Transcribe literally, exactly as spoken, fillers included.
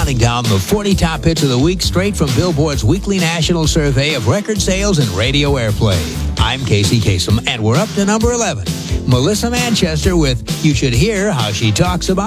counting down the forty top hits of the week straight from Billboard's weekly national survey of record sales and radio airplay. I'm Casey Kasem, and we're up to number eleven. Melissa Manchester with You Should Hear How She Talks About